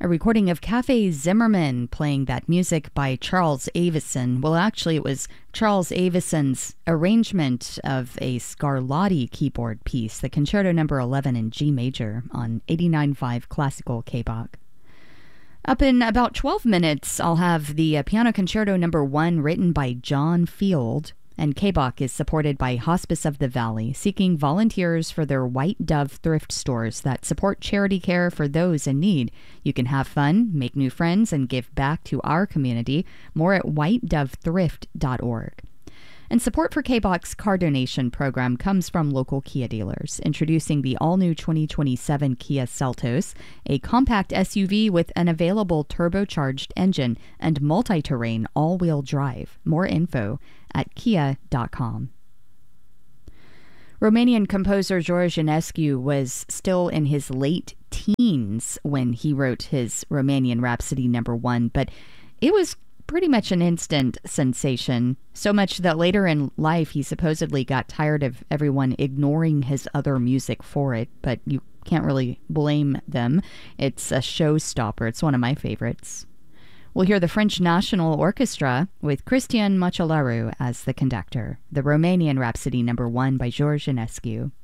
A recording of Cafe Zimmerman playing that music by Charles Avison. Well, actually, it was Charles Avison's arrangement of a Scarlatti keyboard piece, the Concerto No. 11 in G major on 89.5 Classical K-Bach. Up in about 12 minutes, I'll have the Piano Concerto No. 1 written by John Field. And K-Bach is supported by Hospice of the Valley, seeking volunteers for their White Dove thrift stores that support charity care for those in need. You can have fun, make new friends, and give back to our community. More at whitedovethrift.org. And support for K-Bach's car donation program comes from local Kia dealers, introducing the all-new 2027 Kia Seltos, a compact SUV with an available turbocharged engine and multi-terrain all-wheel drive. More info at kia.com. Romanian composer George Enescu was still in his late teens when he wrote his Romanian Rhapsody No. 1, but it was pretty much an instant sensation, so much that later in life he supposedly got tired of everyone ignoring his other music for it, but you can't really blame them. It's a showstopper. It's one of my favorites. We'll hear the French National Orchestra with Cristian Machelaru as the conductor, the Romanian Rhapsody No. 1 by George Enescu.